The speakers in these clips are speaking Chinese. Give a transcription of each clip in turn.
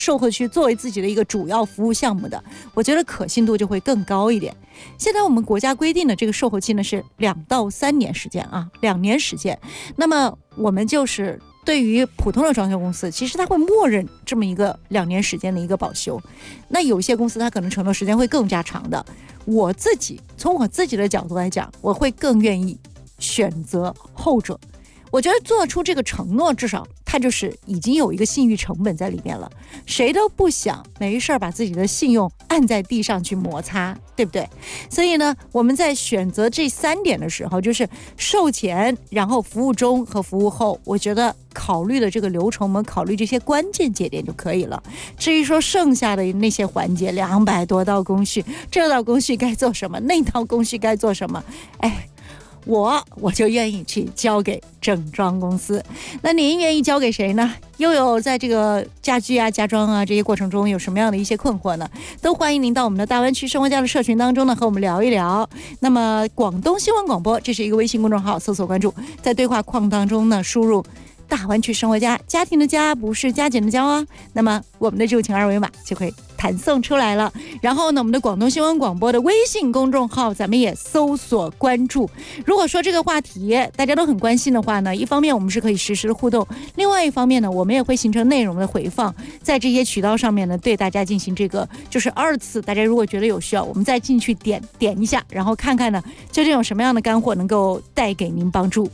售后区作为自己的一个主要服务项目的，我觉得可信度就会更高一点。现在我们国家规定的这个售后期呢是2到3年时间啊，2年时间。那么我们就是对于普通的装修公司，其实它会默认这么一个2年时间的一个保修。那有些公司它可能承诺时间会更加长的。从我自己的角度来讲，我会更愿意选择后者。我觉得做出这个承诺，至少它就是已经有一个信誉成本在里面了。谁都不想没事把自己的信用按在地上去摩擦，对不对？所以呢，我们在选择这3点的时候，就是售前，然后服务中和服务后，我觉得考虑的这个流程，我们考虑这些关键节点就可以了。至于说剩下的那些环节，200多道工序，这道工序该做什么，那道工序该做什么，我就愿意去交给整装公司。那您愿意交给谁呢？又有在这个家居啊、家装啊这些过程中有什么样的一些困惑呢？都欢迎您到我们的大湾区生活家的社群当中呢，和我们聊一聊。那么广东新闻广播，这是一个微信公众号，搜索关注，在对话框当中呢输入大湾区生活家，家庭的家不是加减的加啊。那么我们的入境二维码就会弹送出来了。然后呢，我们的广东新闻广播的微信公众号咱们也搜索关注。如果说这个话题大家都很关心的话呢，一方面我们是可以实时的互动，另外一方面呢，我们也会形成内容的回放，在这些渠道上面呢，对大家进行这个就是2次，大家如果觉得有需要，我们再进去点一下，然后看看呢究竟有什么样的干货能够带给您帮助。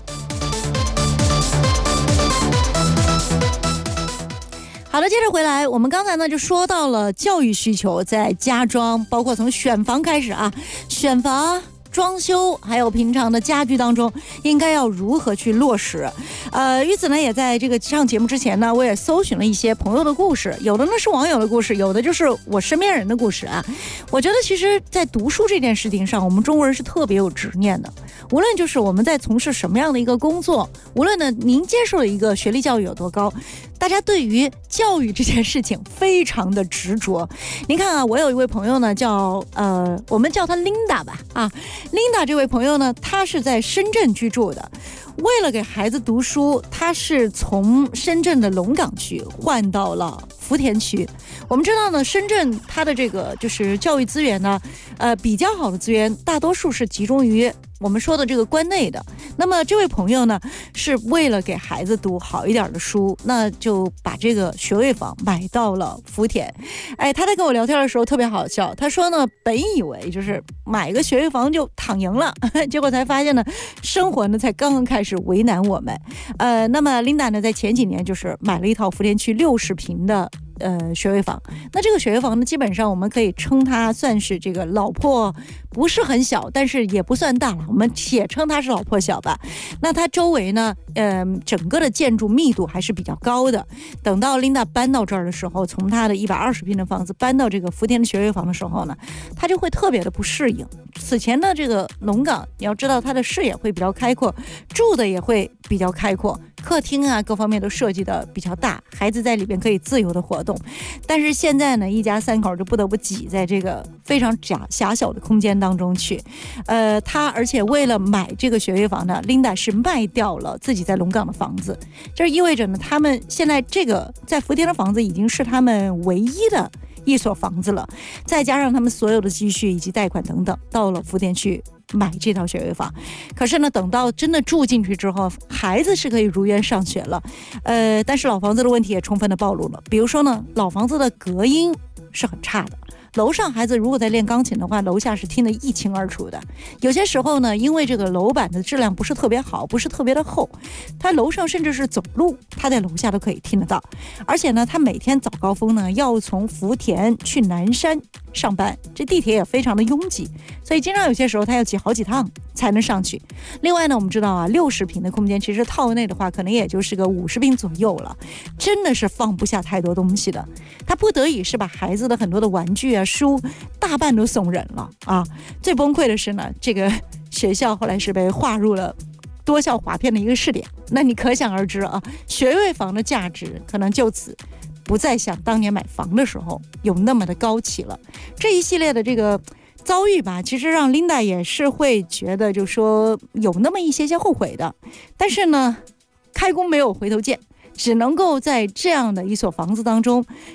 好的，接着回来，我们刚才呢就说到了教育需求在家装，包括从选房开始啊，选房、装修还有平常的家居当中应该要如何去落实。于此呢，也在这个上节目之前呢，我也搜寻了一些朋友的故事，有的呢是网友的故事，有的就是我身边人的故事啊。我觉得其实在读书这件事情上，我们中国人是特别有执念的。无论就是我们在从事什么样的一个工作，无论呢您接受的一个学历教育有多高，大家对于教育这件事情非常的执着。您看啊，我有一位朋友呢我们叫他 Linda 吧Linda 这位朋友呢，她是在深圳居住的，为了给孩子读书，她是从深圳的龙岗区换到了福田区。我们知道呢，深圳它的这个就是教育资源呢，比较好的资源大多数是集中于我们说的这个关内的。那么这位朋友呢，是为了给孩子读好一点的书，那就把这个学位房买到了福田。他在跟我聊天的时候特别好笑，他说呢，本以为就是买个学位房就躺赢了，结果才发现呢，生活呢才刚刚开始为难我们。那么 Linda 呢，在前几年就是买了一套福田区60平的学位房。那这个学位房呢，基本上我们可以称它算是这个老破，不是很小，但是也不算大了，我们且称它是老破小吧。那它周围呢，整个的建筑密度还是比较高的。等到 Linda 搬到这儿的时候，从她的120平的房子搬到这个福田的学位房的时候呢，她就会特别的不适应。此前的这个龙岗，你要知道它的视野会比较开阔，住的也会比较开阔，客厅啊各方面都设计的比较大，孩子在里边可以自由的活动。但是现在呢，一家3口就不得不挤在这个非常狭小的空间当中去。而且为了买这个学位房呢， Linda 是卖掉了自己在龙岗的房子，这意味着呢，他们现在这个在福田的房子已经是他们唯一的一所房子了，再加上他们所有的积蓄以及贷款等等，到了福田去买这套学位房。可是呢，等到真的住进去之后，孩子是可以如约上学了，但是老房子的问题也充分的暴露了。比如说呢，老房子的隔音是很差的，楼上孩子如果在练钢琴的话，楼下是听得一清二楚的。有些时候呢，因为这个楼板的质量不是特别好，不是特别的厚，他楼上甚至是走路，他在楼下都可以听得到。而且呢，他每天早高峰呢，要从福田去南山上班，这地铁也非常的拥挤，所以经常有些时候他要挤好几趟才能上去。另外呢，我们知道啊，60平的空间其实套内的话可能也就是个50平左右了，真的是放不下太多东西的。他不得已是把孩子的很多的玩具啊书大半都送人了啊。最崩溃的是呢，这个学校后来是被划入了多校划片的一个试点。那你可想而知啊，学位房的价值可能就此不再像当年买房的时候有那么的高起了。这一系列的这个遭遇吧，其实让 Linda 也是会觉得就说有那么一些后悔的。但是呢，开弓没有回头箭，只能够在这样的一所房子当中